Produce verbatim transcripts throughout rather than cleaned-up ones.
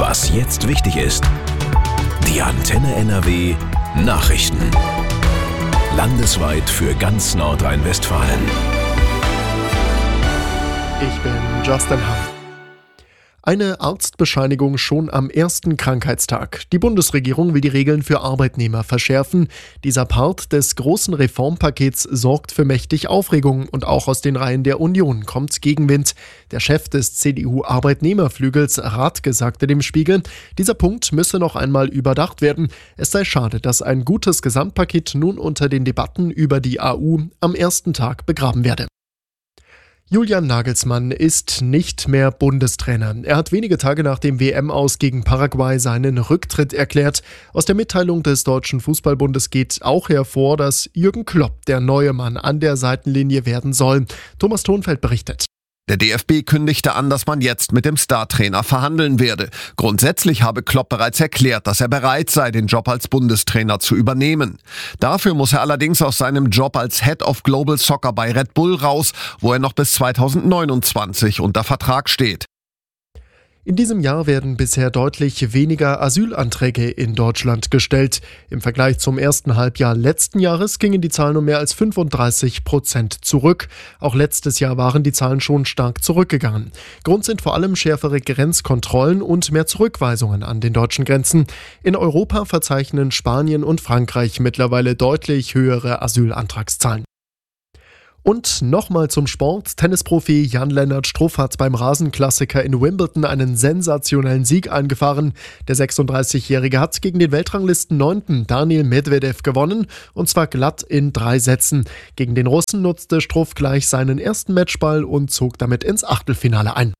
Was jetzt wichtig ist. Die Antenne N R W Nachrichten. Landesweit für ganz Nordrhein-Westfalen. Ich bin Justin Hahn. Eine Arztbescheinigung schon am ersten Krankheitstag. Die Bundesregierung will die Regeln für Arbeitnehmer verschärfen. Dieser Part des großen Reformpakets sorgt für mächtig Aufregung und auch aus den Reihen der Union kommt Gegenwind. Der Chef des C D U-Arbeitnehmerflügels Rathke sagte dem Spiegel, dieser Punkt müsse noch einmal überdacht werden. Es sei schade, dass ein gutes Gesamtpaket nun unter den Debatten über die A U am ersten Tag begraben werde. Julian Nagelsmann ist nicht mehr Bundestrainer. Er hat wenige Tage nach dem W M-Aus gegen Paraguay seinen Rücktritt erklärt. Aus der Mitteilung des Deutschen Fußballbundes geht auch hervor, dass Jürgen Klopp der neue Mann an der Seitenlinie werden soll. Thomas Thonfeld berichtet. Der D F B kündigte an, dass man jetzt mit dem Startrainer verhandeln werde. Grundsätzlich habe Klopp bereits erklärt, dass er bereit sei, den Job als Bundestrainer zu übernehmen. Dafür muss er allerdings aus seinem Job als Head of Global Soccer bei Red Bull raus, wo er noch bis zweitausendneunundzwanzig unter Vertrag steht. In diesem Jahr werden bisher deutlich weniger Asylanträge in Deutschland gestellt. Im Vergleich zum ersten Halbjahr letzten Jahres gingen die Zahlen um mehr als fünfunddreißig Prozent zurück. Auch letztes Jahr waren die Zahlen schon stark zurückgegangen. Grund sind vor allem schärfere Grenzkontrollen und mehr Zurückweisungen an den deutschen Grenzen. In Europa verzeichnen Spanien und Frankreich mittlerweile deutlich höhere Asylantragszahlen. Und nochmal zum Sport. Tennisprofi Jan-Lennart Struff hat beim Rasenklassiker in Wimbledon einen sensationellen Sieg eingefahren. Der sechsunddreißigjährige hat gegen den Weltranglisten neunten Daniil Medvedev gewonnen, und zwar glatt in drei Sätzen. Gegen den Russen nutzte Struff gleich seinen ersten Matchball und zog damit ins Achtelfinale ein.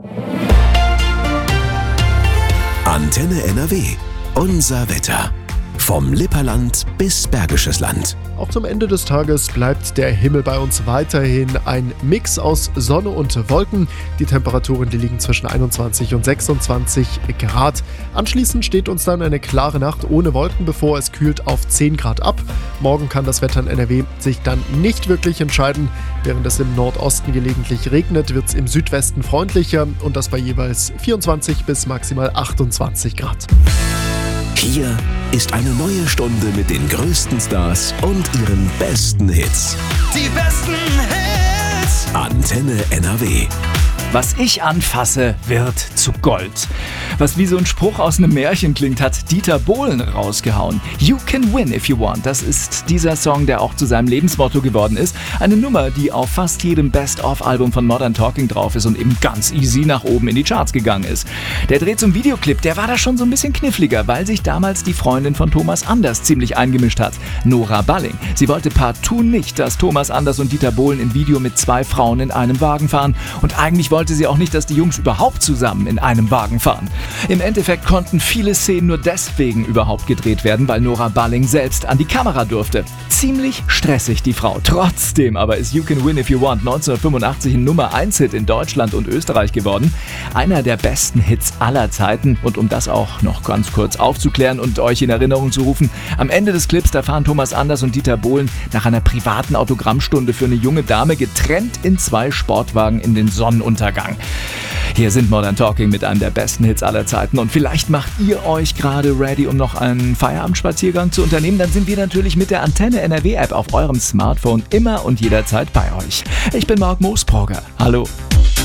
Antenne N R W. Unser Wetter. Vom Lipperland bis Bergisches Land. Auch zum Ende des Tages bleibt der Himmel bei uns weiterhin ein Mix aus Sonne und Wolken. Die Temperaturen, die liegen zwischen einundzwanzig und sechsundzwanzig Grad. Anschließend steht uns dann eine klare Nacht ohne Wolken bevor. Es kühlt auf zehn Grad ab. Morgen kann das Wetter in N R W sich dann nicht wirklich entscheiden. Während es im Nordosten gelegentlich regnet, wird es im Südwesten freundlicher und das bei jeweils vierundzwanzig bis maximal achtundzwanzig Grad. Hier ist eine neue Stunde mit den größten Stars und ihren besten Hits. Die besten Hits! Antenne N R W. Was ich anfasse, wird zu Gold. Was wie so ein Spruch aus einem Märchen klingt, hat Dieter Bohlen rausgehauen. You can win if you want. Das ist dieser Song, der auch zu seinem Lebensmotto geworden ist. Eine Nummer, die auf fast jedem Best-of-Album von Modern Talking drauf ist und eben ganz easy nach oben in die Charts gegangen ist. Der Dreh zum Videoclip, der war da schon so ein bisschen kniffliger, weil sich damals die Freundin von Thomas Anders ziemlich eingemischt hat. Nora Balling. Sie wollte partout nicht, dass Thomas Anders und Dieter Bohlen im Video mit zwei Frauen in einem Wagen fahren. Und eigentlich wollte wollte sie auch nicht, dass die Jungs überhaupt zusammen in einem Wagen fahren. Im Endeffekt konnten viele Szenen nur deswegen überhaupt gedreht werden, weil Nora Balling selbst an die Kamera durfte. Ziemlich stressig, die Frau. Trotzdem aber ist You Can Win If You Want neunzehnhundertfünfundachtzig ein Nummer eins Hit in Deutschland und Österreich geworden. Einer der besten Hits aller Zeiten. Und um das auch noch ganz kurz aufzuklären und euch in Erinnerung zu rufen, am Ende des Clips, da fahren Thomas Anders und Dieter Bohlen nach einer privaten Autogrammstunde für eine junge Dame getrennt in zwei Sportwagen in den Sonnenuntergang. Hier sind Modern Talking mit einem der besten Hits aller Zeiten und vielleicht macht ihr euch gerade ready, um noch einen Feierabendspaziergang zu unternehmen, dann sind wir natürlich mit der Antenne N R W App auf eurem Smartphone immer und jederzeit bei euch. Ich bin Marc Moosbrugger. Hallo.